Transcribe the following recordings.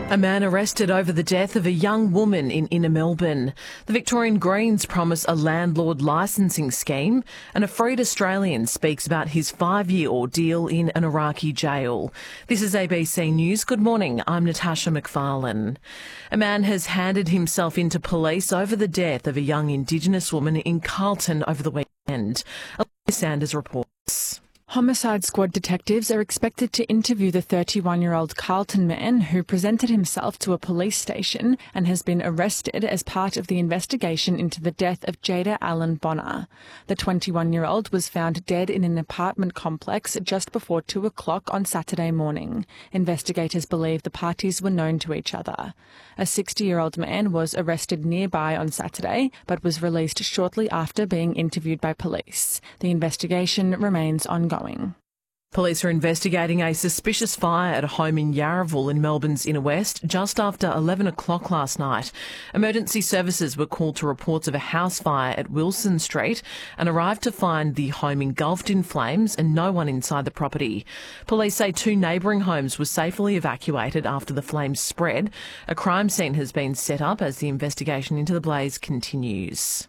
A man arrested over the death of a young woman in inner Melbourne. The Victorian Greens promise a landlord licensing scheme, and a freed Australian speaks about his 5-year ordeal in an Iraqi jail. This is ABC News. Good morning, I'm Natasha McFarlane. A man has handed himself into police over the death of a young Indigenous woman in Carlton over the weekend. Olivia Sanders reports. Homicide Squad detectives are expected to interview the 31-year-old Carlton man who presented himself to a police station and has been arrested as part of the investigation into the death of Jada Allen Bonner. The 21-year-old was found dead in an apartment complex just before 2 o'clock on Saturday morning. Investigators believe the parties were known to each other. A 60-year-old man was arrested nearby on Saturday but was released shortly after being interviewed by police. The investigation remains ongoing. Police are investigating a suspicious fire at a home in Yarraville in Melbourne's inner west just after 11 o'clock last night. Emergency services were called to reports of a house fire at Wilson Street and arrived to find the home engulfed in flames and no one inside the property. Police say 2 neighbouring homes were safely evacuated after the flames spread. A crime scene has been set up as the investigation into the blaze continues.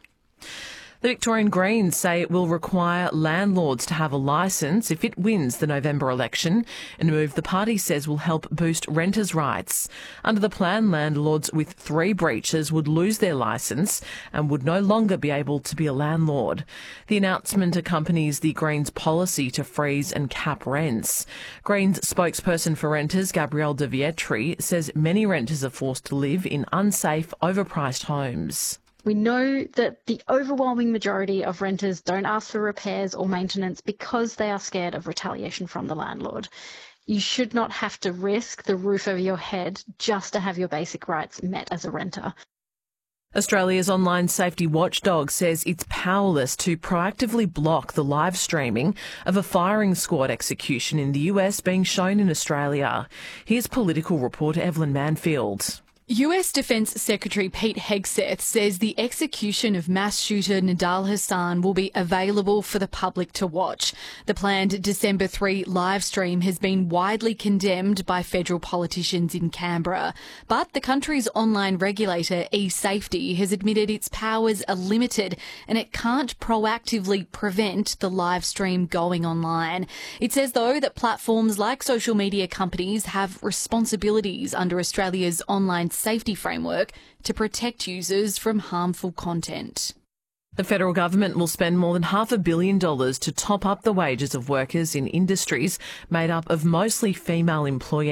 The Victorian Greens say it will require landlords to have a licence if it wins the November election, in a move the party says will help boost renters' rights. Under the plan, landlords with 3 breaches would lose their licence and would no longer be able to be a landlord. The announcement accompanies the Greens' policy to freeze and cap rents. Greens spokesperson for renters, Gabrielle de Vietri, says many renters are forced to live in unsafe, overpriced homes. We know that the overwhelming majority of renters don't ask for repairs or maintenance because they are scared of retaliation from the landlord. You should not have to risk the roof over your head just to have your basic rights met as a renter. Australia's online safety watchdog says it's powerless to proactively block the live streaming of a firing squad execution in the US being shown in Australia. Here's political reporter Evelyn Manfield. US Defence Secretary Pete Hegseth says the execution of mass shooter Nidal Hasan will be available for the public to watch. The planned December 3 live stream has been widely condemned by federal politicians in Canberra, but the country's online regulator, eSafety, has admitted its powers are limited and it can't proactively prevent the live stream going online. It says, though, that platforms like social media companies have responsibilities under Australia's online safety framework to protect users from harmful content. The federal government will spend more than $500 million to top up the wages of workers in industries made up of mostly female employees.